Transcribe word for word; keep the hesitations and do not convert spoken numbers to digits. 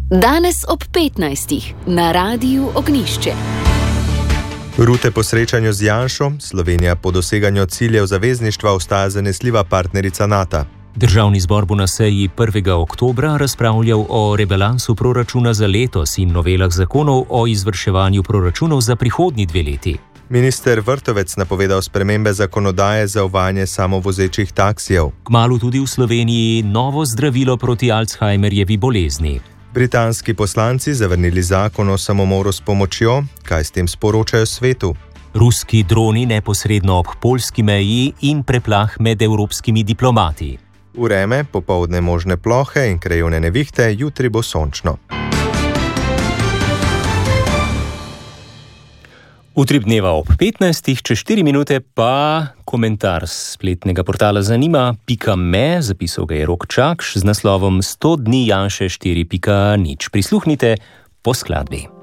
Danes ob petnajstih na Radiu Ognjišče. Rute po srečanju z Janšo, Slovenija po doseganju ciljev zavezništva ostaja zanesljiva partnerica NATO. Državni zbor bo na seji prvega oktobra razpravljal o rebalansu proračuna za letos in novelah zakonov o izvrševanju proračunov za prihodnji dve leti. Minister Vrtovec napovedal spremembe zakonodaje za uvajanje samovozečih taksijev. Kmalu tudi v Sloveniji novo zdravilo proti Alzheimerjevi bolezni. Britanski poslanci zavrnili zakon o samomoru s pomočjo, kaj s tem sporočajo svetu. Ruski droni neposredno ob poljski meji in preplah med evropskimi diplomati. Vreme, popoldne možne plohe in krajevne nevihte, jutri bo sončno. Utrip dneva ob petnajstih, čez štiri minute pa komentar s spletnega portala zanima pika me, zapisal ga je Rok Čakš z naslovom sto dni Janše štiri pika nič. Prisluhnite po skladbi.